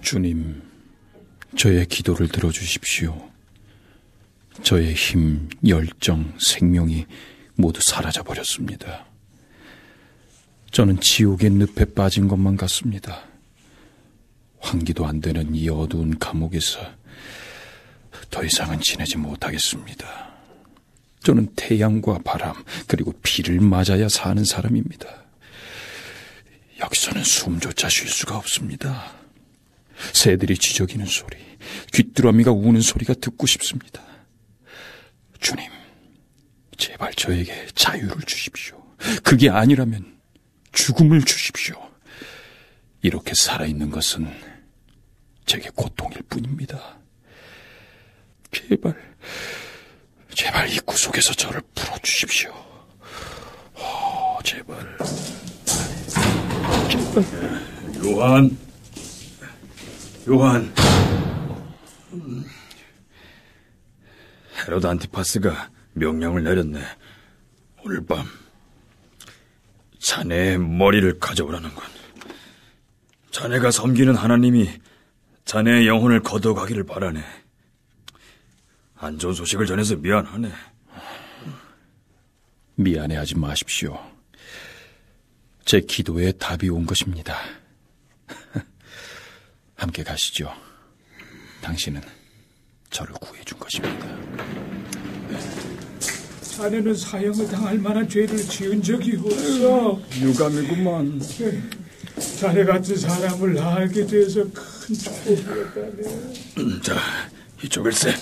주님, 저의 기도를 들어주십시오. 저의 힘, 열정, 생명이 모두 사라져버렸습니다. 저는 지옥의 늪에 빠진 것만 같습니다. 환기도 안 되는 이 어두운 감옥에서 더 이상은 지내지 못하겠습니다. 저는 태양과 바람 그리고 비를 맞아야 사는 사람입니다. 여기서는 숨조차 쉴 수가 없습니다. 새들이 지저귀는 소리, 귀뚜라미가 우는 소리가 듣고 싶습니다. 주님, 제발 저에게 자유를 주십시오. 그게 아니라면 죽음을 주십시오. 이렇게 살아있는 것은 제게 고통일 뿐입니다. 제발 이 구속에서 저를 풀어주십시오. 제발. 요한. 헤로드 안티파스가 명령을 내렸네. 오늘 밤 자네의 머리를 가져오라는 건 자네가 섬기는 하나님이 자네의 영혼을 거둬가기를 바라네. 안 좋은 소식을 전해서 미안하네. 미안해하지 마십시오. 제 기도에 답이 온 것입니다. 함께 가시죠. 당신은 저를 구해준 것입니다. 자네는 사형을 당할 만한 죄를 지은 적이 없어. 유감이구만. 자네 같은 사람을 알게 돼서 큰 축복이었다네. 자, 이쪽을세.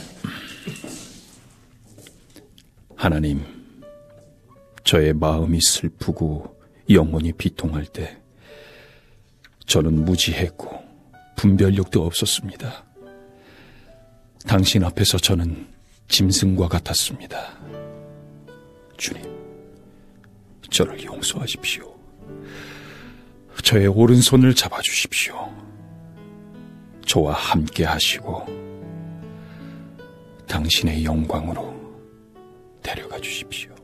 하나님, 저의 마음이 슬프고 영혼이 비통할 때 저는 무지했고 분별력도 없었습니다. 당신 앞에서 저는 짐승과 같았습니다. 주님, 저를 용서하십시오. 저의 오른손을 잡아주십시오. 저와 함께 하시고 당신의 영광으로 데려가 주십시오.